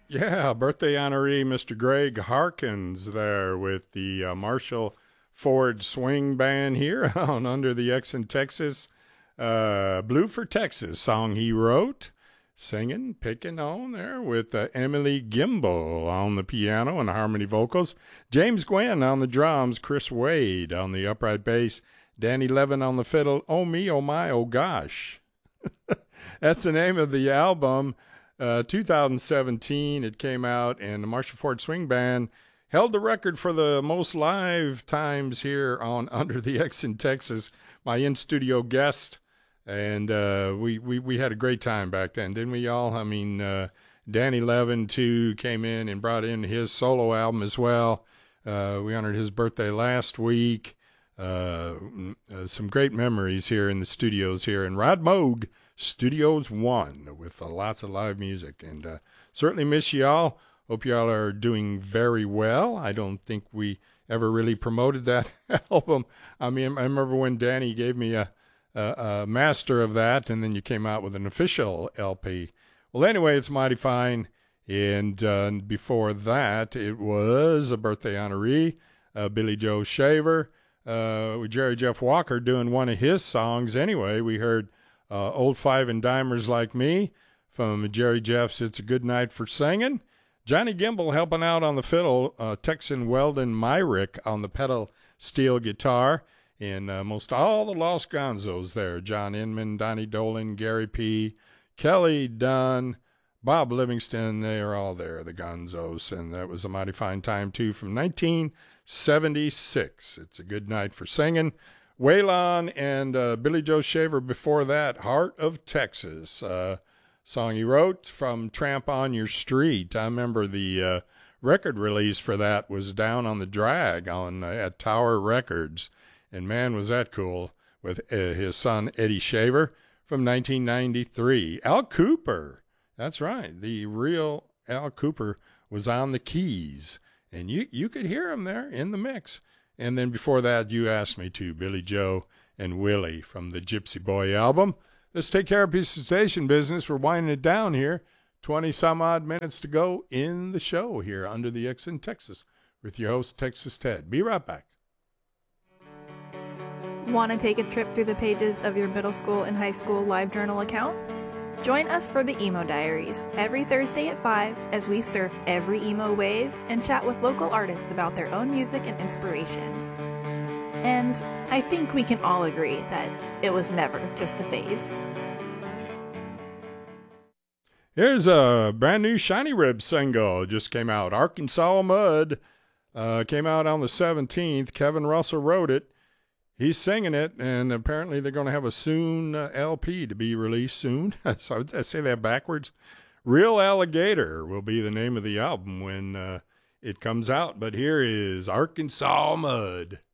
Yeah, birthday honoree Mr. Greg Harkins there with the Marshall Ford Swing Band here on Under the X in Texas. Blue for Texas song he wrote, singing, picking on there with Emily Gimbel on the piano and harmony vocals, James Gwynn on the drums, Chris Wade on the upright bass, Danny Levin on the fiddle. Oh me, oh my, oh gosh. That's the name of the album. 2017 it came out, and the Marshall Ford Swing Band held the record for the most live times here on Under the X in Texas. My in-studio guest, and we had a great time back then, didn't we, y'all? I mean, Danny Levin, too, came in and brought in his solo album as well. We honored his birthday last week. Some great memories here in the studios here, and Rod Moog Studios One with lots of live music, and certainly miss y'all. Hope y'all are doing very well. I don't think we ever really promoted that album. I mean, I remember when Danny gave me a master of that, and then you came out with an official LP. Well, anyway, it's mighty fine. And before that, it was a birthday honoree, Billy Joe Shaver, with Jerry Jeff Walker doing one of his songs. Anyway, we heard Old Five and Dimers Like Me from Jerry Jeff's It's a Good Night for Singing. Johnny Gimbel helping out on the fiddle, Texan Weldon Myrick on the pedal steel guitar, and most all the Lost Gonzos there. John Inman, Donnie Dolan, Gary P., Kelly Dunn, Bob Livingston, they are all there, the Gonzos, and that was a mighty fine time, too, from 1976. It's a Good Night for Singing. Waylon and Billy Joe Shaver before that, Heart of Texas, song he wrote from Tramp on Your Street. I remember the record release for that was Down on the Drag on at Tower Records, and man, was that cool, with his son Eddie Shaver from 1993. Al Cooper, that's right, the real Al Cooper was on the keys, and you could hear him there in the mix. And then before that, You Asked Me To, Billy Joe and Willie from the Gypsy Boy album. Let's take care of piece of station business. We're winding it down here. 20-some-odd minutes to go in the show here Under the X in Texas with your host, Texas Ted. Be right back. Want to take a trip through the pages of your middle school and high school live journal account? Join us for the Emo Diaries every Thursday at 5 as we surf every emo wave and chat with local artists about their own music and inspirations. And I think we can all agree that it was never just a phase. Here's a brand new Shiny Rib single. Just came out. Arkansas Mud came out on the 17th. Kevin Russell wrote it. He's singing it, and apparently they're going to have a soon LP to be released soon. So I say that backwards. Real Alligator will be the name of the album when it comes out. But here is Arkansas Mud.